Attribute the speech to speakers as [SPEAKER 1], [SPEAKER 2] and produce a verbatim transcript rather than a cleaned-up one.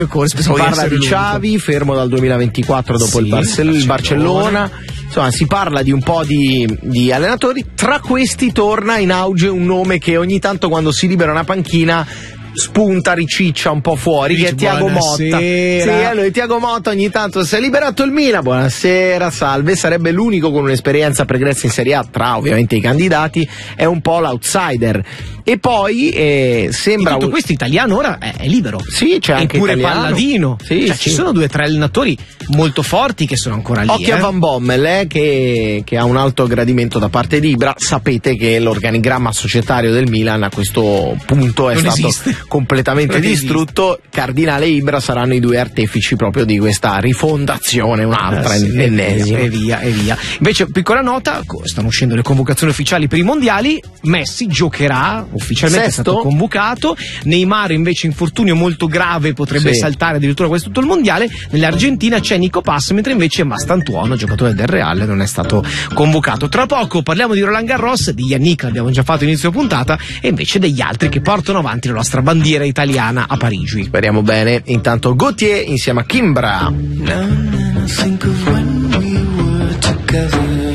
[SPEAKER 1] corse,
[SPEAKER 2] si parla di Xavi, fermo dal duemilaventiquattro dopo
[SPEAKER 1] sì,
[SPEAKER 2] il, Barcell- il Barcellona.
[SPEAKER 1] Barcellona.
[SPEAKER 2] Insomma, si parla di un po' di, di allenatori. Tra questi torna in auge un nome che ogni tanto, quando si libera una panchina, spunta, riciccia un po' fuori,
[SPEAKER 1] Dici,
[SPEAKER 2] che è Thiago Motta. Sì, allora Thiago Motta ogni tanto si è liberato il Milan. Buonasera, salve. Sarebbe l'unico con un'esperienza pregressa in Serie A, tra ovviamente i candidati, è un po' l'outsider. E poi eh, sembra
[SPEAKER 1] in tutto questo italiano ora è, è libero.
[SPEAKER 2] Sì, c'è anche
[SPEAKER 1] pure
[SPEAKER 2] italiano.
[SPEAKER 1] Palladino.
[SPEAKER 2] Sì,
[SPEAKER 1] cioè,
[SPEAKER 2] sì.
[SPEAKER 1] ci sono due o tre allenatori molto forti che sono ancora lì.
[SPEAKER 2] Occhio
[SPEAKER 1] eh.
[SPEAKER 2] a Van Bommel, eh, che, che ha un alto gradimento da parte di Ibra. Sapete che l'organigramma societario del Milan a questo punto è
[SPEAKER 1] non
[SPEAKER 2] stato
[SPEAKER 1] esiste.
[SPEAKER 2] completamente
[SPEAKER 1] non
[SPEAKER 2] distrutto. Esiste. Cardinale e Ibra saranno i due artefici proprio di questa rifondazione, un'altra
[SPEAKER 1] eh, sì,
[SPEAKER 2] ennesima.
[SPEAKER 1] E via, e via. Invece, piccola nota, stanno uscendo le convocazioni ufficiali per i mondiali. Messi giocherà ufficialmente,
[SPEAKER 2] Sesto?
[SPEAKER 1] è stato convocato. Neymar invece infortunio molto grave, potrebbe
[SPEAKER 2] sì.
[SPEAKER 1] saltare addirittura questo tutto il mondiale. Nell'Argentina c'è Nico Pass, mentre invece Mastantuono, giocatore del Real, non è stato convocato. Tra poco parliamo di Roland Garros, di Yannick l'abbiamo già fatto inizio puntata, e invece degli altri che portano avanti la nostra bandiera italiana a Parigi.
[SPEAKER 2] Speriamo bene. Intanto Gautier insieme a Kimbra.
[SPEAKER 3] Think of when we were together.